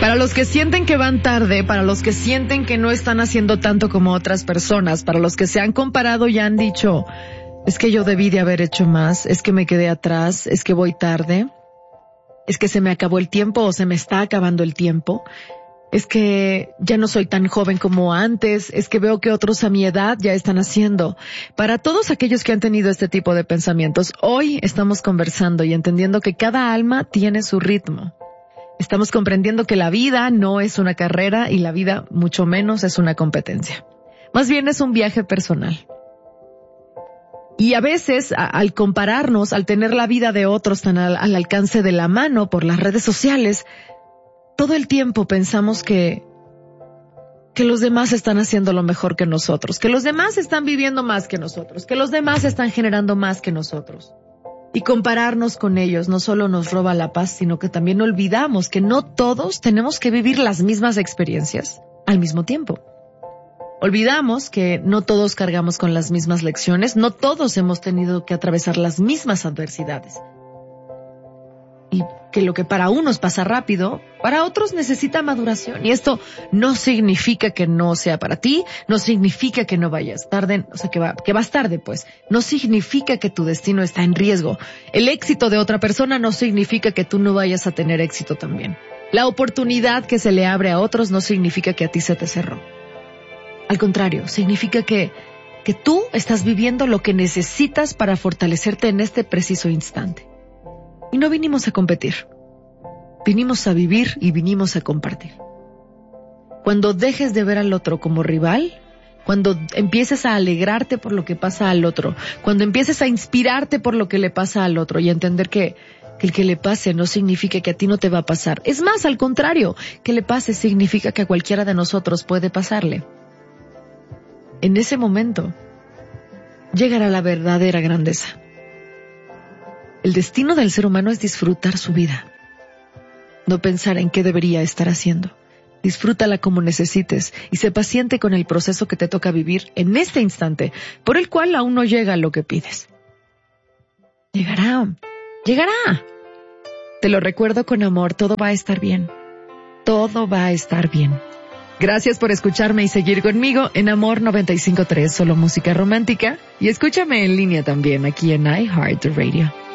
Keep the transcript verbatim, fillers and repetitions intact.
Para los que sienten que van tarde, para los que sienten que no están haciendo tanto como otras personas, para los que se han comparado y han dicho, es que yo debí de haber hecho más, es que me quedé atrás, es que voy tarde, es que se me acabó el tiempo o se me está acabando el tiempo, es que ya no soy tan joven como antes, es que veo que otros a mi edad ya están haciendo. Para todos aquellos que han tenido este tipo de pensamientos, hoy estamos conversando y entendiendo que cada alma tiene su ritmo. Estamos comprendiendo que la vida no es una carrera y la vida mucho menos es una competencia. Más bien es un viaje personal. Y a veces, a, al compararnos, al tener la vida de otros tan al, al alcance de la mano por las redes sociales, todo el tiempo pensamos que, que los demás están haciendo lo mejor que nosotros, que los demás están viviendo más que nosotros, que los demás están generando más que nosotros. Y compararnos con ellos no solo nos roba la paz, sino que también olvidamos que no todos tenemos que vivir las mismas experiencias al mismo tiempo. Olvidamos que no todos cargamos con las mismas lecciones, no todos hemos tenido que atravesar las mismas adversidades. Y que lo que para unos pasa rápido, para otros necesita maduración. Y esto no significa que no sea para ti, no significa que no vayas tarde, o sea, que, va, que vas tarde, pues. No significa que tu destino está en riesgo. El éxito de otra persona no significa que tú no vayas a tener éxito también. La oportunidad que se le abre a otros no significa que a ti se te cerró. Al contrario, significa que, que tú estás viviendo lo que necesitas para fortalecerte en este preciso instante. Y no vinimos a competir. Vinimos a vivir y vinimos a compartir. Cuando dejes de ver al otro como rival, cuando empieces a alegrarte por lo que pasa al otro, cuando empieces a inspirarte por lo que le pasa al otro y a entender que, que el que le pase no significa que a ti no te va a pasar. Es más, al contrario, que le pase significa que a cualquiera de nosotros puede pasarle. En ese momento llegará la verdadera grandeza. El destino del ser humano es disfrutar su vida, no pensar en qué debería estar haciendo. Disfrútala como necesites y sé paciente con el proceso que te toca vivir en este instante, por el cual aún no llega lo que pides. Llegará, llegará. Te lo recuerdo con amor, todo va a estar bien. Todo va a estar bien. Gracias por escucharme y seguir conmigo en Amor noventa y cinco punto tres, solo música romántica. Y escúchame en línea también aquí en iHeartRadio.